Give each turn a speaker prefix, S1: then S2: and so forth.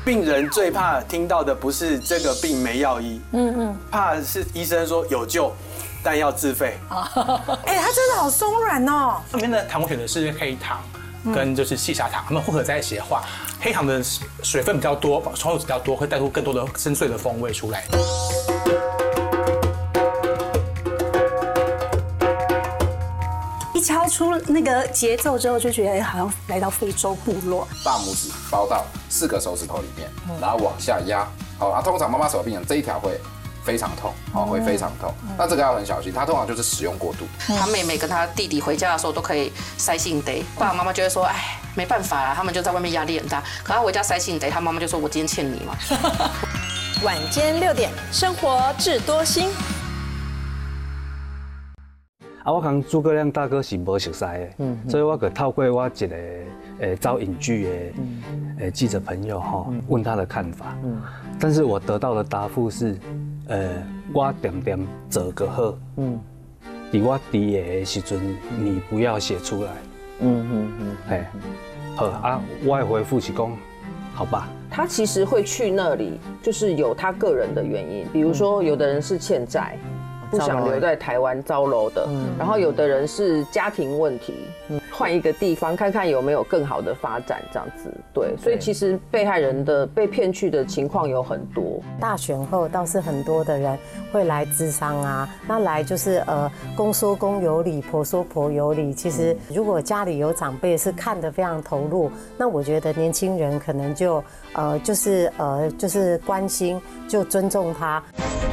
S1: 病人最怕听到的不是这个病没药医，怕是医生说有救，但要自费。
S2: 哎，它真的好松软哦。
S3: 上面的糖我选的是黑糖。跟就是细砂糖，它们混合在一起的话，黑糖的水分比较多，稠度比较多，会带出更多的深邃的风味出来。
S2: 一敲出那个节奏之后，就觉得好像来到非洲部落。
S4: 大拇指包到4个手指头里面，然后往下压。好，啊，通常妈妈手病人这一条会非常痛，会非常痛。那这个要很小心，它通常就是使用过度。
S5: 他妹妹跟他弟弟回家的时候都可以塞信得，爸爸妈妈就会说，哎，没办法啦，他们就在外面压力很大。可他回家塞信得，他妈妈就说，我今天欠你嘛。
S6: 晚间6点，生活智多星。
S7: 我跟诸葛亮大哥是无熟悉的，所以我就透过我一个招影剧的记者朋友问他的看法，但是我得到的答复是，我点点做个好，在我低的时阵，你不要写出来，好啊，我的回复是讲，好吧。
S8: 他其实会去那里，就是有他个人的原因，比如说有的人是欠债。不想留在台湾招楼的，然后有的人是家庭问题，换一个地方看看有没有更好的发展，这样子。对，所以其实被害人的被骗去的情况有很多。
S9: 大选后倒是很多的人会来咨商啊，那来就是公说公有理，婆说婆有理。其实如果家里有长辈是看得非常投入，那我觉得年轻人可能就是关心，就尊重他。